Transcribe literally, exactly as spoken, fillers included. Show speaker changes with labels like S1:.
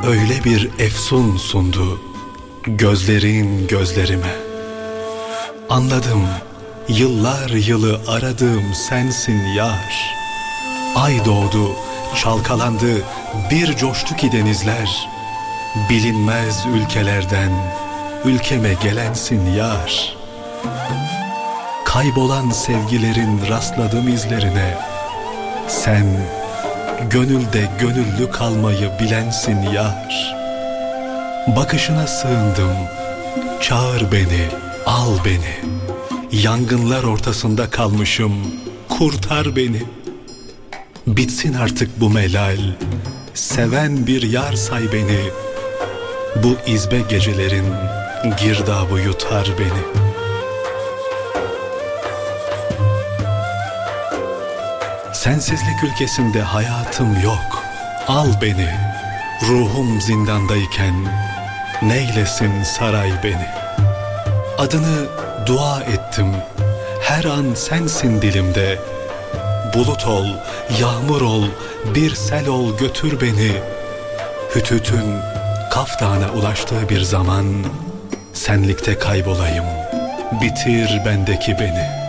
S1: Öyle bir efsun sundu gözlerin gözlerime. Anladım, yıllar yılı aradığım sensin yar. Ay doğdu, çalkalandı, bir coştu ki denizler. Bilinmez ülkelerden ülkeme gelensin yar. Kaybolan sevgilerin rastladım izlerine. Sen gönülde gönüllü kalmayı bilensin yar. Bakışına sığındım, çağır beni, al beni. Yangınlar ortasında kalmışım, kurtar beni. Bitsin artık bu melal, seven bir yar say beni. Bu izbe gecelerin girdabı yutar beni. Sensizlik ülkesinde hayatım yok, al beni. Ruhum zindandayken neylesin saray beni. Adını dua ettim, her an sensin dilimde. Bulut ol, yağmur ol, bir sel ol götür beni. Hütütün Kaf Dağı'na ulaştığı bir zaman senlikte kaybolayım, bitir bendeki beni.